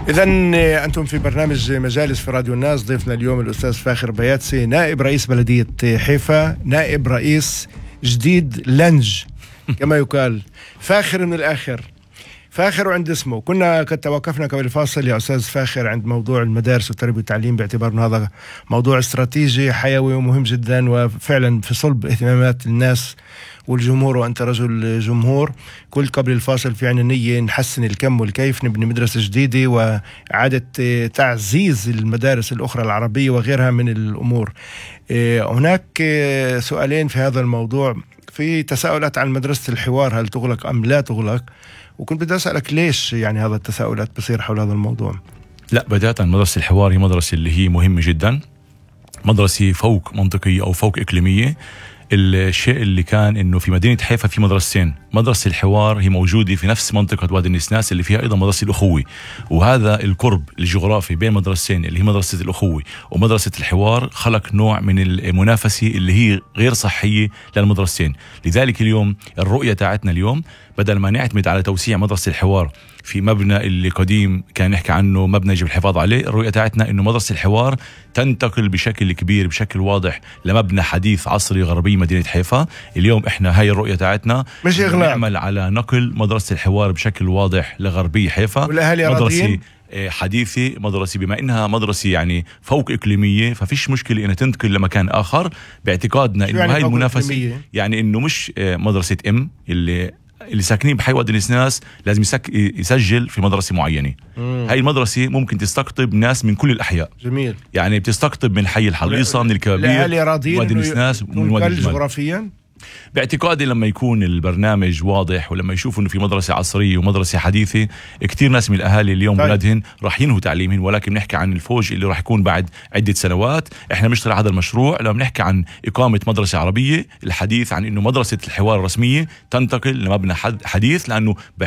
إذن أنتم في برنامج مجالس في راديو الناس. ضيفنا اليوم الأستاذ فاخر بياتسي، نائب رئيس بلدية حيفا، نائب رئيس جديد لنج كما يقال. فاخر من الآخر، فاخر وعند اسمه. قد توقفنا قبل الفاصل يا أستاذ فاخر عند موضوع المدارس والتربية والتعليم، باعتبار أن هذا موضوع استراتيجي حيوي ومهم جدا، وفعلا في صلب اهتمامات الناس والجمهور، وأنت رجل جمهور. قلت قبل الفاصل في عنا نية نحسن الكم والكيف، نبني مدرسة جديدة وإعادة تعزيز المدارس الأخرى العربية وغيرها من الأمور. هناك سؤالين في هذا الموضوع. في تساؤلات عن مدرسة الحوار، هل تغلق أم لا تغلق؟ وكنت بدي أسألك ليش يعني هذا التساؤلات بصير حول هذا الموضوع؟ لا، بداية مدرسة الحوار هي مدرسة اللي هي مهمة جدا، مدرسة فوق منطقية أو فوق إقليمية. الشيء اللي كان إنه في مدينة حيفا في مدرستين، مدرسة الحوار هي موجودة في نفس منطقة وادي النسناس اللي فيها أيضا مدرسة الأخوة، وهذا القرب الجغرافي بين مدرستين اللي هي مدرسة الأخوة ومدرسة الحوار خلق نوع من المنافسة اللي هي غير صحية للمدرستين. لذلك اليوم الرؤية تاعتنا اليوم بدل ما نعتمد على توسيع مدرسة الحوار في مبنى اللي قديم كان نحكي عنه مبنى يجب الحفاظ عليه، الرؤية تاعتنا إنه مدرسة الحوار تنتقل بشكل كبير بشكل واضح لمبنى حديث عصري غربي مدينة حيفا. اليوم إحنا هاي الرؤية تاعتنا مش إغلاق، نعمل على نقل مدرسة الحوار بشكل واضح لغربي حيفا، مدرسة حديثة، مدرسة بما إنها مدرسة يعني فوق إقليمية ففيش مشكلة إنها تنتقل لمكان آخر، باعتقادنا إنه يعني هاي المنافسة يعني إنه مش مدرسة اللي ساكنين بحي وادي النسناس لازم يسجل في مدرسة معينة. هاي المدرسة ممكن تستقطب ناس من كل الأحياء. جميل. يعني بتستقطب من حي الحليصة، من الكبابير، وادي النسناس، من وادي جغرافيا. باعتقادي لما يكون البرنامج واضح ولما يشوفوا انه في مدرسة عصرية ومدرسة حديثة، كتير ناس من الاهالي اليوم ولادهن راح ينهوا تعليمهن، ولكن بنحكي عن الفوج اللي راح يكون بعد عدة سنوات. احنا بنشتغل هذا المشروع لما بنحكي عن اقامة مدرسة عربية، الحديث عن انه مدرسة الحوار الرسمية تنتقل لمبنى حديث، لانه